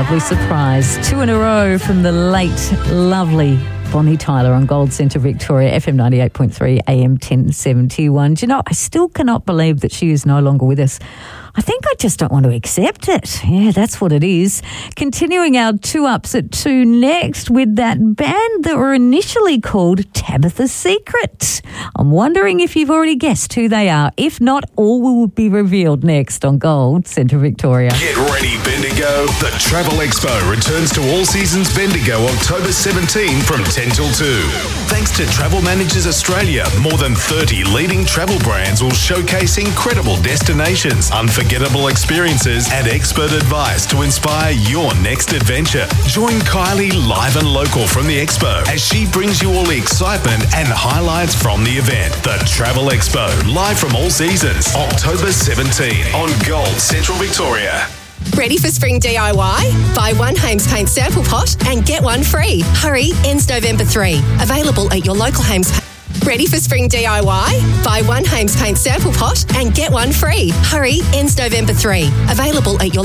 lovely surprise. 2 in a row from the late, lovely Bonnie Tyler on Gold Centre Victoria, FM 98.3, AM 1071. Do you know, I still cannot believe that she is no longer with us. I think I just don't want to accept it. Yeah, that's what it is. Continuing our 2 Ups at 2 next with that band that were initially called Tabitha's Secret. I'm wondering if you've already guessed who they are. If not, all will be revealed next on Gold Centre Victoria. Get ready, Bendigo. The Travel Expo returns to All Seasons Bendigo October 17 from 10 till 2. Thanks to Travel Managers Australia, more than 30 leading travel brands will showcase incredible destinations, unforgettable experiences and expert advice to inspire your next adventure. Join Kylie live and local from the Expo as she brings you all the excitement and highlights from the event. The Travel Expo, live from All Seasons, October 17 on Gold Central Victoria. Ready for spring DIY? Buy one Hames Paint sample pot and get one free. Hurry, ends November 3. Available at your local Hames. Ready for spring DIY? Buy one Hames Paint sample pot and get one free. Hurry, ends November 3. Available at your